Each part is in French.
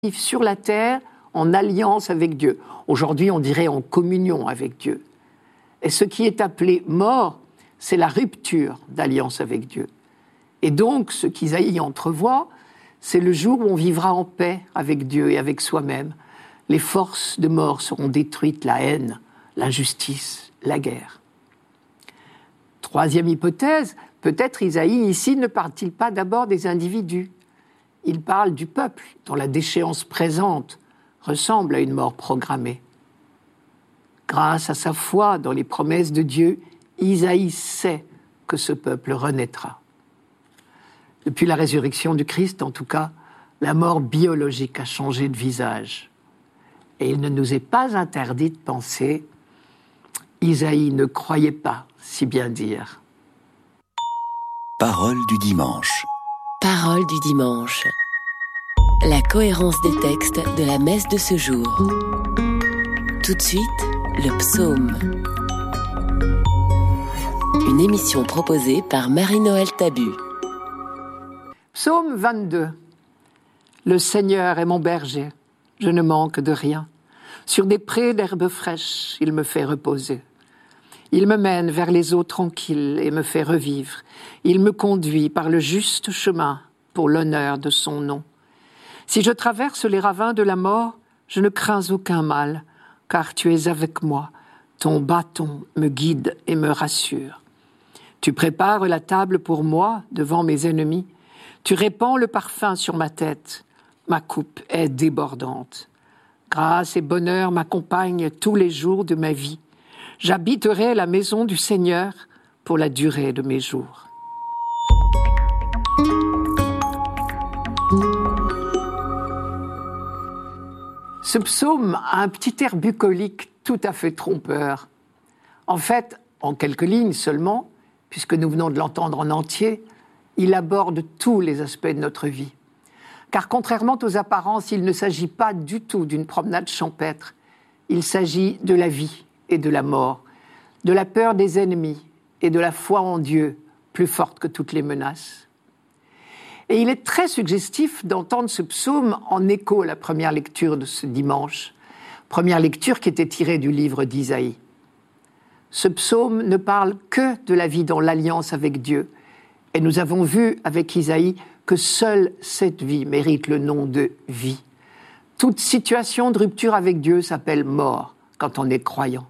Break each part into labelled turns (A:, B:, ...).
A: sur la terre en alliance avec Dieu. Aujourd'hui, on dirait en communion avec Dieu. Et ce qui est appelé mort, c'est la rupture d'alliance avec Dieu. Et donc, ce qu'Isaïe entrevoit, c'est le jour où on vivra en paix avec Dieu et avec soi-même. Les forces de mort seront détruites, la haine, l'injustice, la guerre. Troisième hypothèse, peut-être Isaïe ici ne parle-t-il pas d'abord des individus. Il parle du peuple, dont la déchéance présente ressemble à une mort programmée. Grâce à sa foi dans les promesses de Dieu, Isaïe sait que ce peuple renaîtra. Depuis la résurrection du Christ, en tout cas, la mort biologique a changé de visage. Et il ne nous est pas interdit de penser « Isaïe ne croyait pas, si bien dire ».
B: Parole du dimanche.
C: Parole du dimanche. La cohérence des textes de la messe de ce jour. Tout de suite, le psaume. Une émission proposée par Marie-Noël Tabu.
A: Psaume 22. Le Seigneur est mon berger, je ne manque de rien. Sur des prés d'herbes fraîches, il me fait reposer. Il me mène vers les eaux tranquilles et me fait revivre. Il me conduit par le juste chemin pour l'honneur de son nom. Si je traverse les ravins de la mort, je ne crains aucun mal, car tu es avec moi. Ton bâton me guide et me rassure. Tu prépares la table pour moi devant mes ennemis. Tu répands le parfum sur ma tête. Ma coupe est débordante. Grâce et bonheur m'accompagnent tous les jours de ma vie. J'habiterai la maison du Seigneur pour la durée de mes jours. Ce psaume a un petit air bucolique tout à fait trompeur. En fait, en quelques lignes seulement, puisque nous venons de l'entendre en entier, il aborde tous les aspects de notre vie. Car contrairement aux apparences, il ne s'agit pas du tout d'une promenade champêtre. Il s'agit de la vie et de la mort, de la peur des ennemis et de la foi en Dieu, plus forte que toutes les menaces. Et il est très suggestif d'entendre ce psaume en écho à la première lecture de ce dimanche, première lecture qui était tirée du livre d'Isaïe. Ce psaume ne parle que de la vie dans l'alliance avec Dieu. Et nous avons vu avec Isaïe que seule cette vie mérite le nom de vie. Toute situation de rupture avec Dieu s'appelle mort quand on est croyant.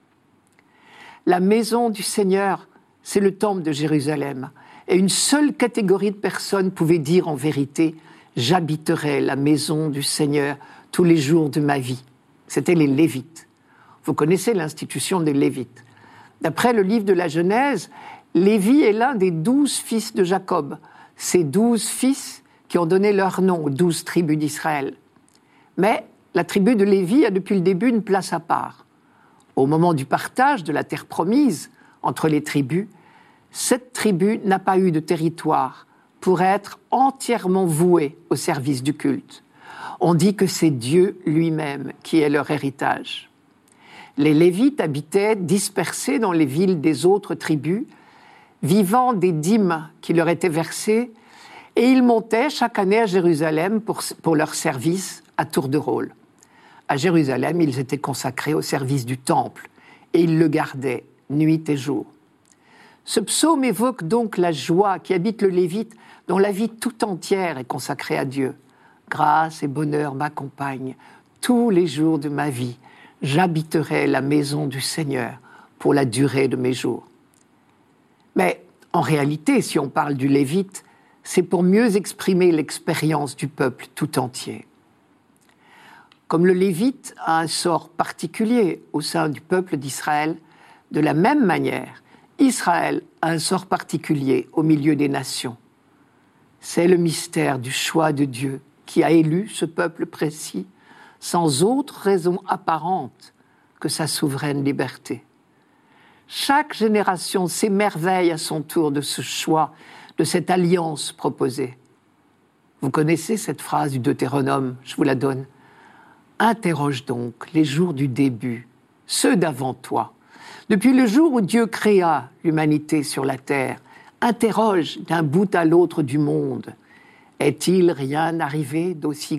A: La maison du Seigneur, c'est le temple de Jérusalem. Et une seule catégorie de personnes pouvait dire en vérité « J'habiterai la maison du Seigneur tous les jours de ma vie ». C'était les Lévites. Vous connaissez l'institution des Lévites. D'après le livre de la Genèse, Lévi est l'un des 12 fils de Jacob. Ces 12 fils qui ont donné leur nom aux 12 tribus d'Israël. Mais la tribu de Lévi a depuis le début une place à part. Au moment du partage de la terre promise entre les tribus, cette tribu n'a pas eu de territoire pour être entièrement vouée au service du culte. On dit que c'est Dieu lui-même qui est leur héritage. Les Lévites habitaient dispersés dans les villes des autres tribus, vivant des dîmes qui leur étaient versées, et ils montaient chaque année à Jérusalem pour leur service à tour de rôle. À Jérusalem, ils étaient consacrés au service du temple, et ils le gardaient nuit et jour. Ce psaume évoque donc la joie qui habite le Lévite, dont la vie tout entière est consacrée à Dieu. Grâce et bonheur m'accompagnent tous les jours de ma vie. J'habiterai la maison du Seigneur pour la durée de mes jours. Mais en réalité, si on parle du Lévite, c'est pour mieux exprimer l'expérience du peuple tout entier. Comme le Lévite a un sort particulier au sein du peuple d'Israël, de la même manière, Israël a un sort particulier au milieu des nations. C'est le mystère du choix de Dieu qui a élu ce peuple précis, sans autre raison apparente que sa souveraine liberté. Chaque génération s'émerveille à son tour de ce choix, de cette alliance proposée. Vous connaissez cette phrase du Deutéronome, je vous la donne. « Interroge donc les jours du début, ceux d'avant toi. Depuis le jour où Dieu créa l'humanité sur la terre, interroge d'un bout à l'autre du monde. Est-il rien arrivé d'aussi grand ?